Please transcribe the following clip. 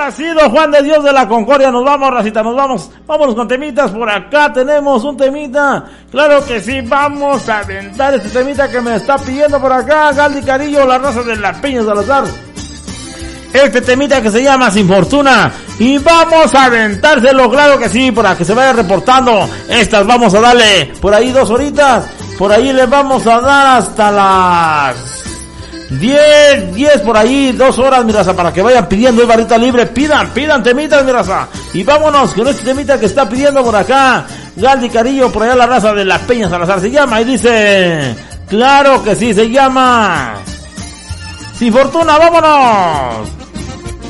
Ahora sí, don Juan de Dios de la Concordia, nos vamos, racita, nos vamos. Vámonos con temitas, por acá tenemos un temita. Claro que sí, vamos a aventar este temita que me está pidiendo por acá Galdi Carillo, la raza de la Peña Salazar. Este temita que se llama Sin Fortuna. Y vamos a aventárselo, claro que sí, para que se vaya reportando. Estas vamos a darle por ahí 2 horitas. Por ahí les vamos a dar hasta las 10 por ahí, 2 horas, mi raza, para que vayan pidiendo el barrita libre. Pidan temitas, mi raza. Y vámonos con este temita que está pidiendo por acá Galdi Carillo, por allá la raza de la Peña Salazar. Se llama y dice, claro que sí, se llama Sin Fortuna. Vámonos.